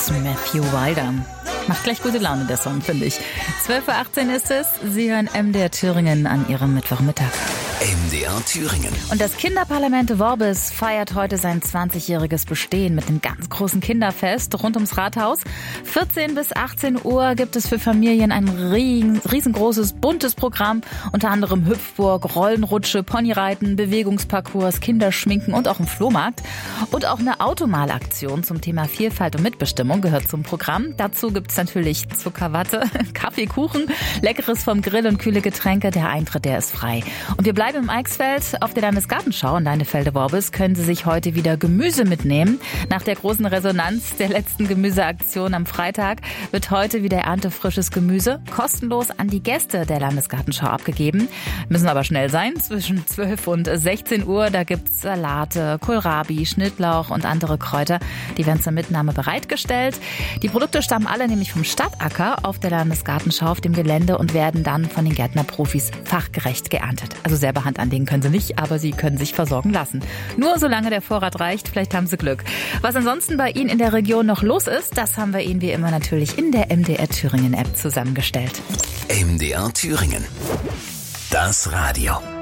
Matthew Wilder. Macht gleich gute Laune, der Song, finde ich. 12:18 Uhr ist es. Sie hören MDR Thüringen an Ihrem Mittwochmittag. MDR Thüringen. Und das Kinderparlament Worbis feiert heute sein 20-jähriges Bestehen mit einem ganz großen Kinderfest rund ums Rathaus. 14 bis 18 Uhr gibt es für Familien ein riesengroßes, buntes Programm. Unter anderem Hüpfburg, Rollenrutsche, Ponyreiten, Bewegungsparcours, Kinderschminken und auch ein Flohmarkt. Und auch eine Automalaktion zum Thema Vielfalt und Mitbestimmung gehört zum Programm. Dazu gibt es natürlich Zuckerwatte, Kaffee, Kuchen, Leckeres vom Grill und kühle Getränke. Der Eintritt, der ist frei. Und wir bleiben im Eichsfeld. Auf der Landesgartenschau in Leinefelde-Worbis können Sie sich heute wieder Gemüse mitnehmen. Nach der großen Resonanz der letzten Gemüseaktion am Freitag wird heute wieder erntefrisches Gemüse kostenlos an die Gäste der Landesgartenschau abgegeben. Müssen aber schnell sein. Zwischen 12 und 16 Uhr, da gibt's Salate, Kohlrabi, Schnittlauch und andere Kräuter. Die werden zur Mitnahme bereitgestellt. Die Produkte stammen alle nämlich vom Stadtacker auf der Landesgartenschau auf dem Gelände und werden dann von den Gärtnerprofis fachgerecht geerntet. Also selber Hand anlegen können Sie nicht, aber Sie können sich versorgen lassen. Nur solange der Vorrat reicht, vielleicht haben Sie Glück. Was ansonsten bei Ihnen in der Region noch los ist, das haben wir Ihnen wie immer natürlich in der MDR Thüringen App zusammengestellt. MDR Thüringen. Das Radio.